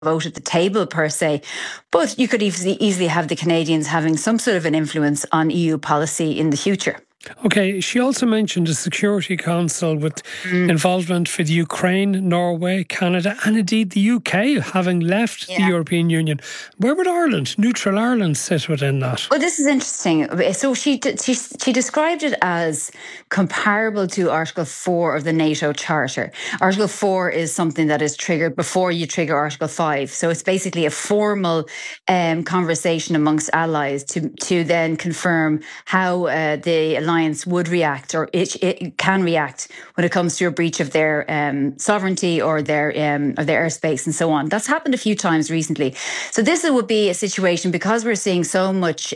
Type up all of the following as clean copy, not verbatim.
vote at the table per se, but you could easily have the Canadians having some sort of an influence on EU policy in the future. Okay, she also mentioned a Security Council with involvement for the Ukraine, Norway, Canada and indeed the UK having left the European Union. Where would Ireland, neutral Ireland, sit within that? Well, this is interesting. So she described it as comparable to Article 4 of the NATO Charter. Article 4 is something that is triggered before you trigger Article 5. So it's basically a formal conversation amongst allies to then confirm how the alliance would react, or it can react when it comes to a breach of their sovereignty or their airspace and so on. That's happened a few times recently. So this would be a situation, because we're seeing so much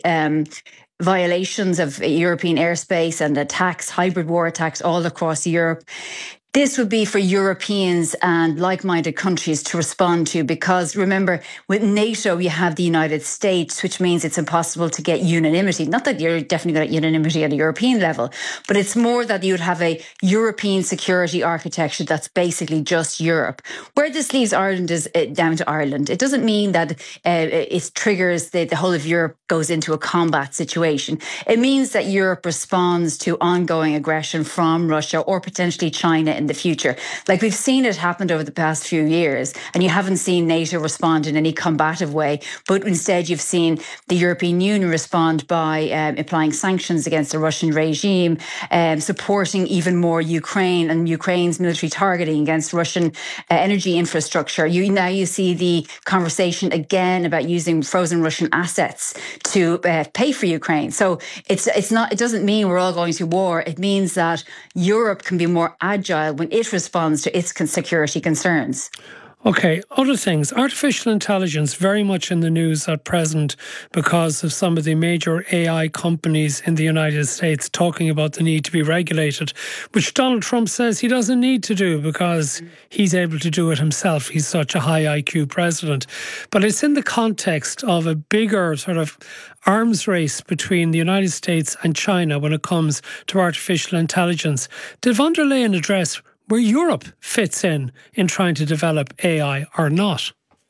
violations of European airspace and attacks, hybrid war attacks all across Europe. This would be for Europeans and like-minded countries to respond to, because remember, with NATO, you have the United States, which means it's impossible to get unanimity. Not that you're definitely going to get unanimity at a European level, but it's more that you would have a European security architecture that's basically just Europe. Where this leaves Ireland is down to Ireland. It doesn't mean that it triggers the whole of Europe goes into a combat situation. It means that Europe responds to ongoing aggression from Russia or potentially China in the future. Like we've seen it happen over the past few years, and you haven't seen NATO respond in any combative way, but instead you've seen the European Union respond by applying sanctions against the Russian regime, supporting even more Ukraine and Ukraine's military targeting against Russian energy infrastructure. Now you see the conversation again about using frozen Russian assets to pay for Ukraine. So it doesn't mean we're all going to war. It means that Europe can be more agile when it responds to its security concerns. Okay, other things. Artificial intelligence very much in the news at present because of some of the major AI companies in the United States talking about the need to be regulated, which Donald Trump says he doesn't need to do because he's able to do it himself. He's such a high IQ president. But it's in the context of a bigger sort of arms race between the United States and China when it comes to artificial intelligence. Did von der Leyen address where Europe fits in trying to develop AI or not?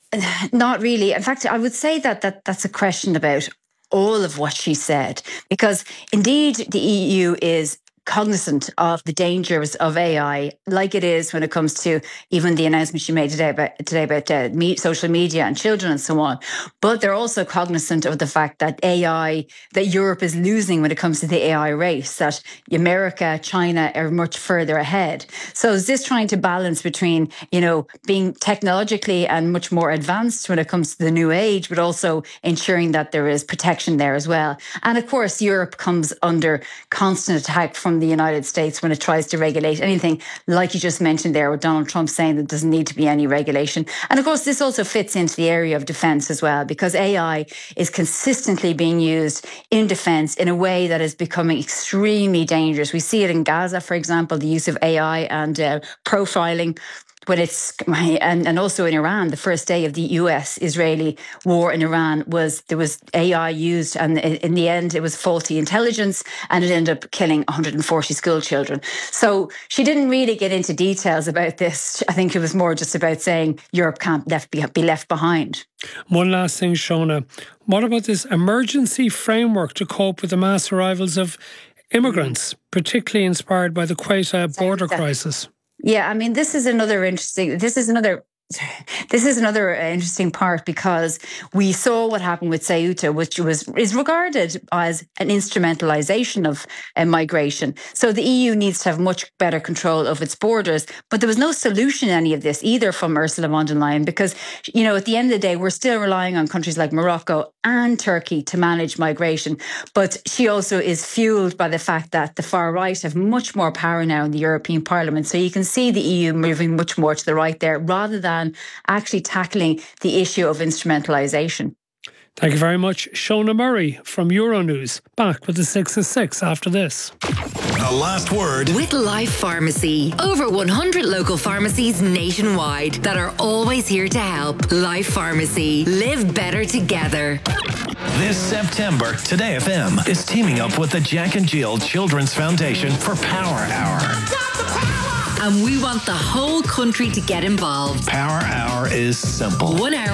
Not really. In fact, I would say that's a question about all of what she said, because indeed the EU is cognizant of the dangers of AI, like it is when it comes to even the announcement she made today about social media and children and so on. But they're also cognizant of the fact that that Europe is losing when it comes to the AI race, that America, China are much further ahead. So is this trying to balance between, being technologically and much more advanced when it comes to the new age, but also ensuring that there is protection there as well. And of course, Europe comes under constant attack from the United States when it tries to regulate anything, like you just mentioned there, with Donald Trump saying that there doesn't need to be any regulation. And of course, this also fits into the area of defence as well, because AI is consistently being used in defence in a way that is becoming extremely dangerous. We see it in Gaza, for example, the use of AI and profiling. When and also in Iran, the first day of the US-Israeli war in Iran there was AI used, and in the end it was faulty intelligence, and it ended up killing 140 school children. So she didn't really get into details about this. I think it was more just about saying Europe can't be left behind. One last thing, Shona. What about this emergency framework to cope with the mass arrivals of immigrants, particularly inspired by the Quetta border crisis? Yeah, I mean, this is another interesting part, because we saw what happened with Ceuta, which is regarded as an instrumentalization of migration. So the EU needs to have much better control of its borders. But there was no solution to any of this either from Ursula von der Leyen, because, at the end of the day, we're still relying on countries like Morocco and Turkey to manage migration. But she also is fueled by the fact that the far right have much more power now in the European Parliament. So you can see the EU moving much more to the right there, rather than actually tackling the issue of instrumentalisation. Thank you very much, Shona Murray from Euronews. Back with the 6 at 6 after this. The last word with Life Pharmacy. Over 100 local pharmacies nationwide that are always here to help. Life Pharmacy. Live better together. This September, Today FM is teaming up with the Jack and Jill Children's Foundation for Power Hour. and we want the whole country to get involved. Power Hour is simple. 1 hour